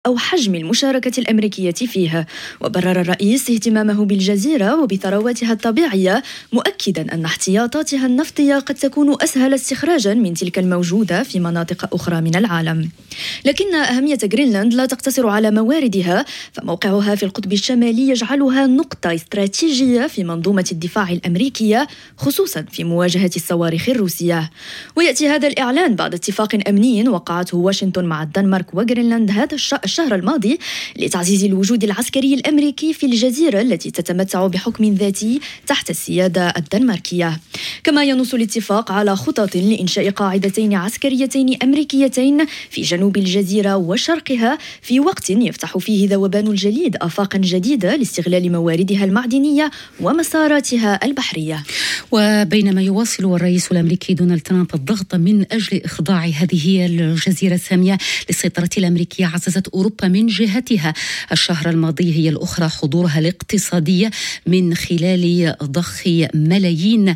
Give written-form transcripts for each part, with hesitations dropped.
أو حجم المشاركة الأمريكية فيه. وبرر الرئيس اهتمامه بالجزيرة وبثرواتها الطبيعية، مؤكدا أن احتياطاتها النفطية قد تكون أسهل استخراجا من تلك الموجودة في مناطق أخرى من العالم. لكن أهمية غرينلاند لا تقتصر على مواردها، فموقعها في القطب الشمالي يجعلها نقطة استراتيجية في منظومة الدفاع الأمريكية، خصوصا في مواجهة الصواريخ الروسية. ويأتي هذا الإعلان بعد اتفاق أمني وقعته واشنطن مع الدنمارك وغرينلاند هذا الشهر الماضي لتعزيز الوجود العسكري الأمريكي في الجزيرة التي تتمتع بحكم ذاتي تحت السيادة الدنماركية. كما ينص الاتفاق على خطط لإنشاء قاعدتين عسكريتين أمريكيتين في جنوب الجزيرة وشرقها، في وقت يفتح فيه ذوبان الجليد آفاقا جديدة لاستغلال مواردها المعدنية ومساراتها البحرية. وبينما يواصل الرئيس الأمريكي دونالد ترامب الضغط من أجل إخضاع هذه الجزيرة السامية للسيطرة الأمريكية، عززت أوروبا من جهتها الشهر الماضي هي الأخرى حضورها الاقتصادي من خلال ضخ ملايين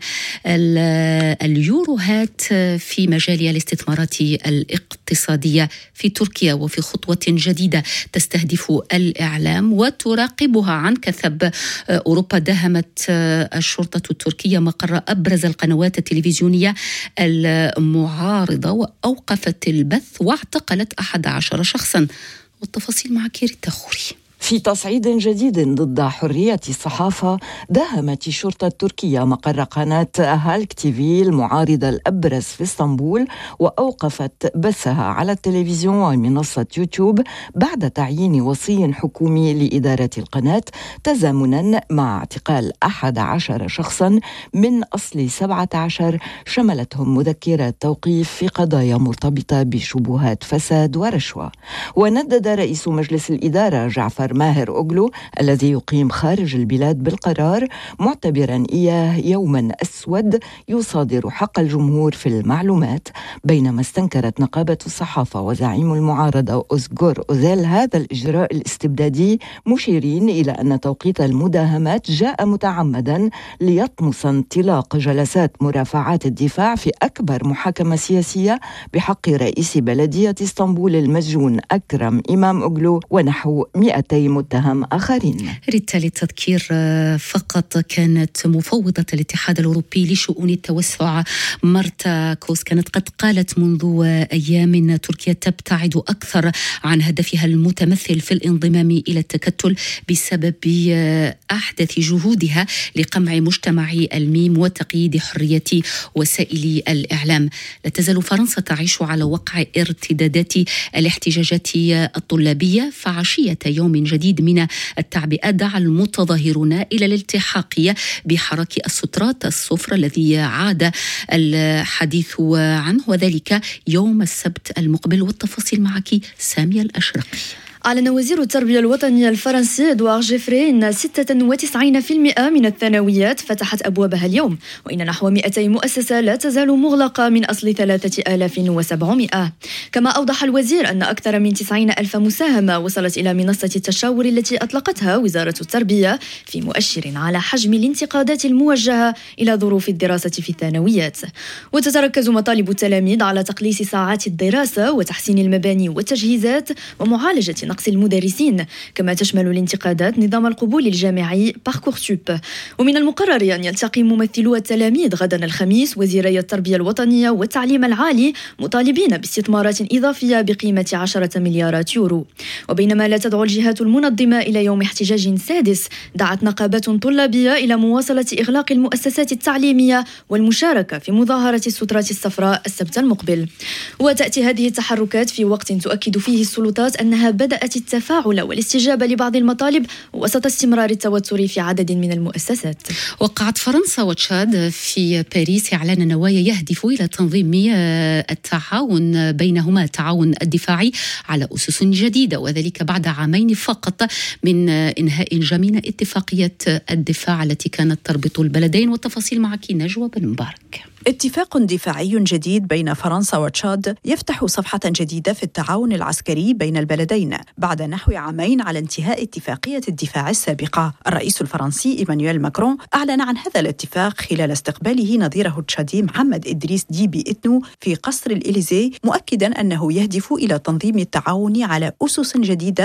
اليوروهات في مجال الاستثمارات الاقتصادية في تركيا، وفي خطوة جديدة تستهدف الإعلام وتراقبها عن كثب. أوروبا داهمت الشرطة التركية مقر أبرز القنوات التلفزيونية المعارضة وأوقفت البث واعتقلت 11 شخصا. والتفاصيل مع كيريتا خوري. في تصعيد جديد ضد حرية الصحافة، داهمت الشرطة التركية مقر قناة هالك تيفي المعارضة الأبرز في اسطنبول، وأوقفت بثها على التلفزيون ومنصة يوتيوب بعد تعيين وصي حكومي لإدارة القناة، تزامنا مع اعتقال 11 شخصا من أصل 17 شملتهم مذكرات توقيف في قضايا مرتبطة بشبهات فساد ورشوة. وندد رئيس مجلس الإدارة جعفر ماهر أوغلو الذي يقيم خارج البلاد بالقرار، معتبرا إياه يوما أسود يصادر حق الجمهور في المعلومات. بينما استنكرت نقابة الصحافة وزعيم المعارضة أوزغور أوزيل هذا الإجراء الاستبدادي، مشيرين إلى أن توقيت المداهمات جاء متعمدا ليطمس انطلاق جلسات مرافعات الدفاع في أكبر محاكمة سياسية بحق رئيس بلدية اسطنبول المسجون أكرم إمام أوغلو ونحو 200 متهم آخرين. ريتا للتذكير فقط، كانت مفوضة الاتحاد الأوروبي لشؤون التوسع مارتا كوس كانت قد قالت منذ أيام أن تركيا تبتعد أكثر عن هدفها المتمثل في الانضمام إلى التكتل بسبب أحدث جهودها لقمع مجتمع الميم وتقييد حرية وسائل الإعلام. لا تزال فرنسا تعيش على وقع ارتدادات الاحتجاجات الطلابية، فعشية يوم جديد من التعبئة دعا المتظاهرون إلى الالتحاق بحراك السترات الصفر الذي عاد الحديث عنه، وذلك يوم السبت المقبل. والتفاصيل معك سامية الأشرقي. أعلن وزير التربية الوطني الفرنسي إدوار جيفري أن 96% من الثانويات فتحت أبوابها اليوم، وإن نحو 200 مؤسسة لا تزال مغلقة من أصل 3700. كما أوضح الوزير أن أكثر من 90,000 مساهمة وصلت إلى منصة التشاور التي أطلقتها وزارة التربية، في مؤشر على حجم الانتقادات الموجهة إلى ظروف الدراسة في الثانويات. وتتركز مطالب التلاميذ على تقليص ساعات الدراسة وتحسين المباني والتجهيزات ومعالجة نقص المدرسين. كما تشمل الانتقادات نظام القبول الجامعي باركورسوب. ومن المقرر أن يلتقي ممثلو التلاميذ غدا الخميس وزيري التربية الوطنية والتعليم العالي، مطالبين باستثمارات إضافية بقيمة 10 مليارات يورو. وبينما لا تدعو الجهات المنظمة إلى يوم احتجاج سادس، دعت نقابات طلابية إلى مواصلة إغلاق المؤسسات التعليمية والمشاركة في مظاهرة السترات الصفراء السبت المقبل. وتأتي هذه التحركات في وقت تؤكد فيه السلطات أنها بدأت التفاعل والاستجابة لبعض المطالب وسط استمرار التوتر في عدد من المؤسسات. وقعت فرنسا وتشاد في باريس إعلان نوايا يهدف إلى تنظيم التعاون بينهما، التعاون الدفاعي على أسس جديدة، وذلك بعد عامين فقط من إنهاء جميع اتفاقية الدفاع التي كانت تربط البلدين. والتفاصيل معك نجوى بن مبارك. اتفاق دفاعي جديد بين فرنسا وتشاد يفتح صفحة جديدة في التعاون العسكري بين البلدين بعد نحو عامين على انتهاء اتفاقية الدفاع السابقة. الرئيس الفرنسي إيمانويل ماكرون أعلن عن هذا الاتفاق خلال استقباله نظيره التشادي محمد إدريس ديبي إتنو في قصر الإليزي، مؤكدا أنه يهدف إلى تنظيم التعاون على أسس جديدة